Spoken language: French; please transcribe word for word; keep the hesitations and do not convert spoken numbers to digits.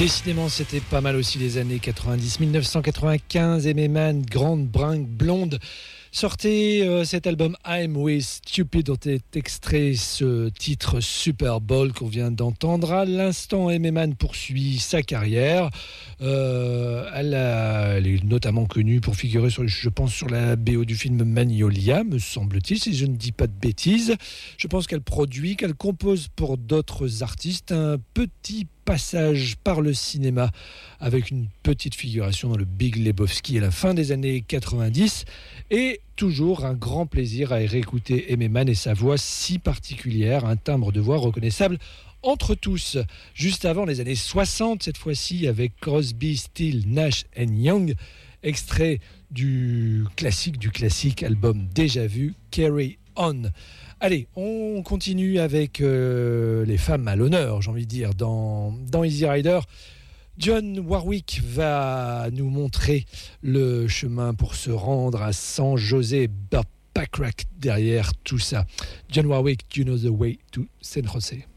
Décidément, c'était pas mal aussi les années quatre-vingt-dix. dix-neuf cent quatre-vingt-quinze, Aimee Mann, grande bringue blonde, sortait euh, cet album I'm With Stupid dont est extrait ce titre Super Bowl qu'on vient d'entendre. À l'instant, Aimee Mann poursuit sa carrière. Euh, elle, a, elle est notamment connue pour figurer, sur, je pense, sur la B O du film Magnolia, me semble-t-il, si je ne dis pas de bêtises. Je pense qu'elle produit, qu'elle compose pour d'autres artistes. Un petit passage par le cinéma avec une petite figuration dans le Big Lebowski à la fin des années quatre-vingt-dix, et toujours un grand plaisir à réécouter Aimee Mann et sa voix si particulière, un timbre de voix reconnaissable entre tous. Juste avant les années soixante, cette fois-ci avec Crosby, Stills, Nash and Young, extrait du classique du classique album déjà vu, Carry On. Allez, on continue avec euh, les femmes à l'honneur, j'ai envie de dire, dans, dans Easy Rider. Dionne Warwick va nous montrer le chemin pour se rendre à San José, Burt Bacharach derrière tout ça. Dionne Warwick, Do You Know the Way to San José?